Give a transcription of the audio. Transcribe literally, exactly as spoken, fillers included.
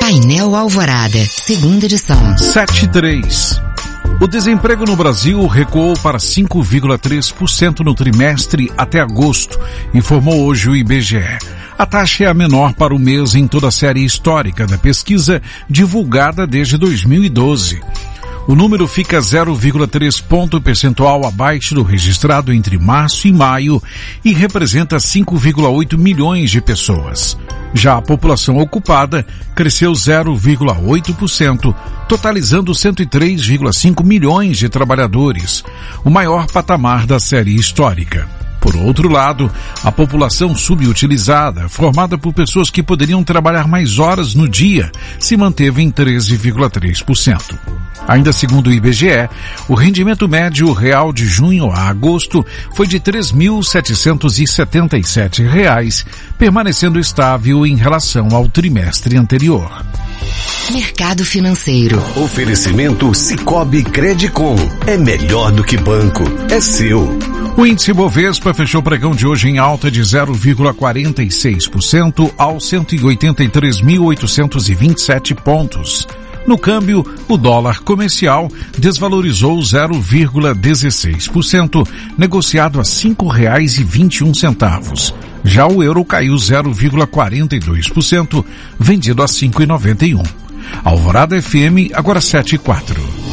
Painel Alvorada, segunda edição. sete três. O desemprego no Brasil recuou para cinco vírgula três por cento no trimestre até agosto, informou hoje o I B G E. A taxa é a menor para o mês em toda a série histórica da pesquisa, divulgada desde dois mil e doze. O número fica zero vírgula três ponto percentual abaixo do registrado entre março e maio e representa cinco vírgula oito milhões de pessoas. Já a população ocupada cresceu zero vírgula oito por cento, totalizando cento e três vírgula cinco milhões de trabalhadores, o maior patamar da série histórica. Por outro lado, a população subutilizada, formada por pessoas que poderiam trabalhar mais horas no dia, se manteve em treze vírgula três por cento. Ainda segundo o I B G E, o rendimento médio real de junho a agosto foi de três mil setecentos e setenta e sete reais, permanecendo estável em relação ao trimestre anterior. Mercado financeiro. Oferecimento Sicoob Credicom. É melhor do que banco. É seu. O índice Bovespa fechou o pregão de hoje em alta de zero vírgula quarenta e seis por cento aos cento e oitenta e três mil oitocentos e vinte e sete pontos. No câmbio, o dólar comercial desvalorizou zero vírgula dezesseis por cento, negociado a cinco reais e vinte e um centavos. Já o euro caiu zero vírgula quarenta e dois por cento, vendido a cinco reais e noventa e um centavos. Alvorada F M, agora sete e quatro.